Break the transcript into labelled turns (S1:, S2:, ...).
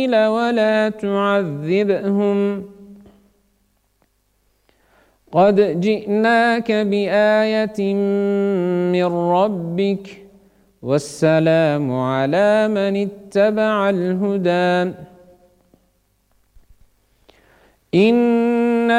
S1: ولا تعذبهم قد جئناك بآية من ربك والسلام على من اتبع الهدى